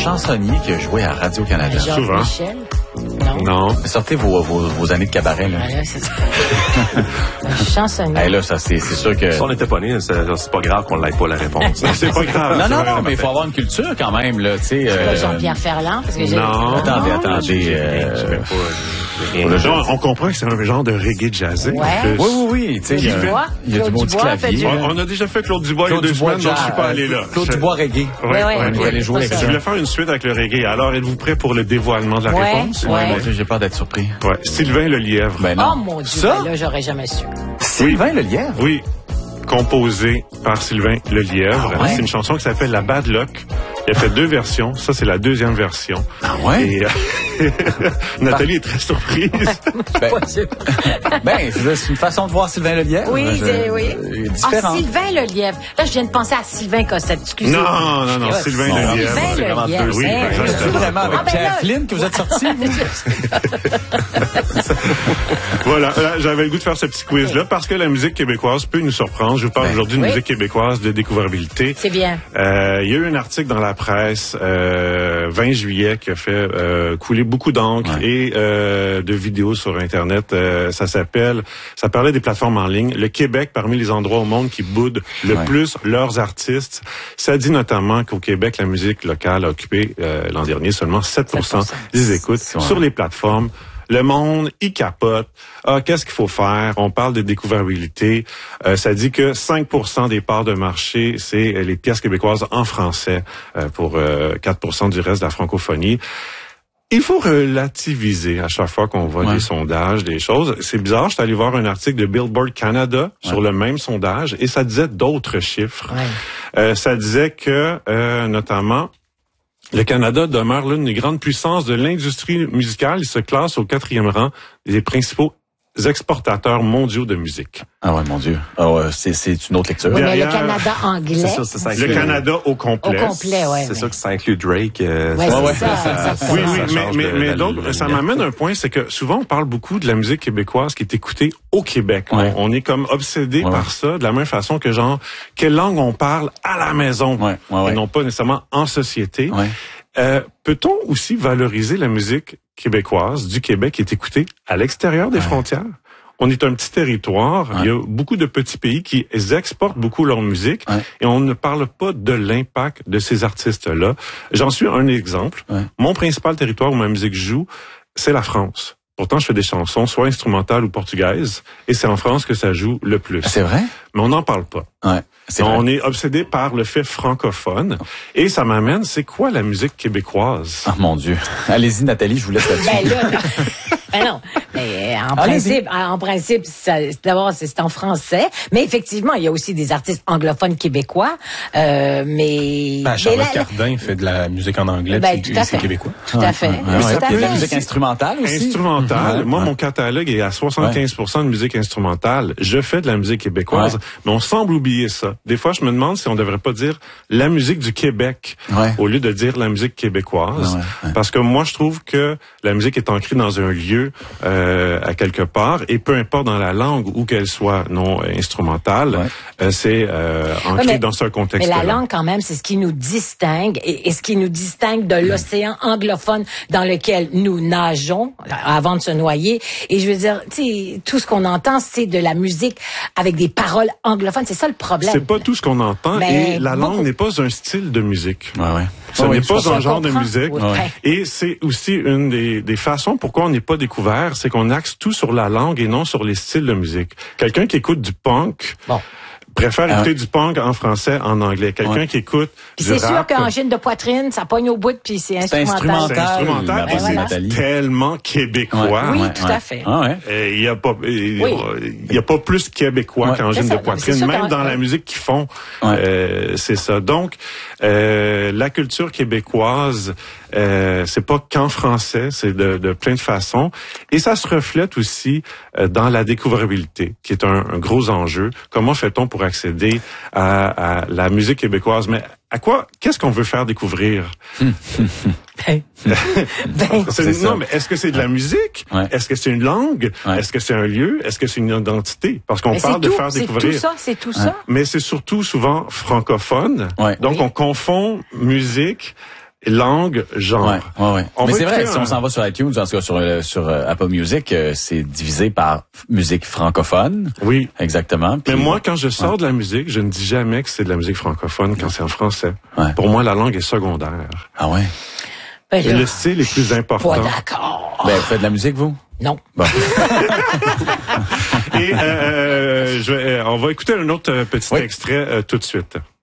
chansonnier qui a joué à Radio-Canada. Souvent. Michel? Non. Sortez vos années de cabaret, là. Ouais, c'est ça. Un chansonnier. Hey, là, ça, c'est sûr que... Si on n'était pas né, c'est pas grave qu'on n'ait pas la réponse. C'est pas grave. Non, mais il faut avoir une culture quand même, là, tu sais. Pas Jean-Pierre Ferland, parce que j'ai... Non. Attendez. On comprend que c'est un genre de reggae jazzé. Ouais. Oui, tu sais, il y a du Claude maudit Dubois fait clavier. du- On a déjà fait Claude Dubois il y a 2 semaines, donc je suis pas allé là. Claude Dubois reggae. Ouais. ok, vous allez jouer c'est avec Je voulais faire une suite avec le reggae. Alors, êtes-vous prêt pour le dévoilement de la Ouais. réponse? Ouais. Mon Dieu, j'ai peur d'être surpris. Ouais. Sylvain Lelièvre. Ben Oh non. mon Dieu, Ça? ben là, j'aurais jamais su. Sylvain Lelièvre? Oui. Composé par Sylvain Lelièvre. Ah ouais? C'est une chanson qui s'appelle La Bad Luck. Il a fait 2 versions. Ça, c'est la 2e version. Ah ouais? Et Nathalie est très surprise. C'est une façon de voir Sylvain Lelièvre. Oui, oui. Différente. Sylvain Lelièvre. Là, je viens de penser à Sylvain Cossette. Excusez. Non, Sylvain Lelièvre. Sylvain C'est vraiment Lelièvre. oui, Hein? exactement. C'est vraiment avec Ah, ben là- Kathleen que vous êtes sortis? Voilà, j'avais le goût de faire ce petit quiz-là parce que la musique québécoise peut nous surprendre. Je vous parle aujourd'hui de oui. musique québécoise de découvrabilité. C'est bien. Il y a eu un article dans la presse 20 juillet qui a fait couler beaucoup d'encre et de vidéos sur Internet. Ça parlait des plateformes en ligne. Le Québec, parmi les endroits au monde qui boudent le plus leurs artistes. Ça dit notamment qu'au Québec, la musique locale a occupé l'an dernier seulement 7% des écoutes sur les plateformes. Le monde, il capote. Ah, qu'est-ce qu'il faut faire? On parle de découvrabilité. Ça dit que 5% des parts de marché, c'est les pièces québécoises en français pour 4% du reste de la francophonie. Il faut relativiser à chaque fois qu'on voit des sondages, des choses. C'est bizarre, je suis allé voir un article de Billboard Canada sur le même sondage et ça disait d'autres chiffres. Ça disait que, notamment, le Canada demeure l'une des grandes puissances de l'industrie musicale. Il se classe au 4e rang des principaux exportateurs mondiaux de musique. Ah ouais, mon Dieu. Ah ouais, c'est une autre lecture. Oui, mais le Derrière- Canada anglais. C'est ça, ça Le inclut- Canada au complet. Au complet, ouais. C'est ça que ça inclut Drake. Ouais, c'est ça, exactement. Oui, Ça change mais la donc, ça m'amène à un point, c'est que souvent on parle beaucoup de la musique québécoise qui est écoutée au Québec. Ouais. On est comme obsédé par ça, de la même façon que genre, quelle langue on parle à la maison, et non pas nécessairement en société. Peut-on aussi valoriser la musique québécoise du Québec qui est écoutée à l'extérieur des frontières? On est un petit territoire. Il y a beaucoup de petits pays qui exportent beaucoup leur musique et on ne parle pas de l'impact de ces artistes-là. J'en suis un exemple. Mon principal territoire où ma musique joue, c'est la France. Pourtant, je fais des chansons soit instrumentales ou portugaises et c'est en France que ça joue le plus. C'est vrai? Mais on n'en parle pas. On est obsédé par le fait francophone et ça m'amène, c'est quoi la musique québécoise? Ah mon Dieu. Allez-y Nathalie, je vous laisse là-dessus. Ben non. Mais en principe, d'abord, c'est en français. Mais effectivement, il y a aussi des artistes anglophones québécois. Mais Charlotte Cardin fait de la musique en anglais, c'est québécois. Tout à fait. Il y a la musique instrumentale aussi. Instrumentale. Moi, mon catalogue est à 75% de musique instrumentale. Je fais de la musique québécoise, mais on semble oublier ça. Des fois, je me demande si on devrait pas dire la musique du Québec au lieu de dire la musique québécoise. Parce que moi, je trouve que la musique est ancrée dans un lieu à quelque part, et peu importe dans la langue ou qu'elle soit non instrumentale, c'est ancré dans ce contexte-là. Mais la langue, quand même, c'est ce qui nous distingue, et ce qui nous distingue de l'océan anglophone dans lequel nous nageons avant de se noyer. Et je veux dire, tu sais, tout ce qu'on entend, c'est de la musique avec des paroles anglophones. C'est ça le problème. C'est pas tout ce qu'on entend, et la langue n'est pas un style de musique. Ce n'est pas un genre de musique. Et c'est aussi une des façons pourquoi on n'est pas découvert, c'est qu'on axe tout sur la langue et non sur les styles de musique. Quelqu'un qui écoute du punk préfère écouter du punk en français, en anglais. Quelqu'un qui écoute puis du rap. c'est sûr qu'angine de poitrine, ça pogne au bout, puis c'est instrumental. C'est instrumental et c'est tellement québécois. Oui, tout à fait. Il y a pas plus québécois qu'angine de poitrine, même dans la musique qu'ils font. C'est ça. Donc, la culture québécoise, c'est pas qu'en français, c'est de plein de façons. Et ça se reflète aussi dans la découvrabilité, qui est un gros enjeu. Comment fait-on pour accéder à la musique québécoise? Mais qu'est-ce qu'on veut faire découvrir? Non, mais est-ce que c'est de la musique? Est-ce que c'est une langue? Est-ce que c'est un lieu? Est-ce que c'est une identité? Parce qu'on parle de faire découvrir. C'est tout ça. Mais c'est surtout souvent francophone. Donc, on confond musique langue, genre. Ouais. Mais c'est vrai, si on s'en va sur iTunes, en tout cas sur Apple Music, c'est divisé par musique francophone. Oui. Exactement. Mais moi, quand je sors de la musique, je ne dis jamais que c'est de la musique francophone quand c'est en français. Ouais. Pour moi, la langue est secondaire. Ah ouais? Ben là, Le style est plus important. pas d'accord. Ben, vous faites de la musique, vous? Non. Bon. Et on va écouter un autre petit extrait tout de suite.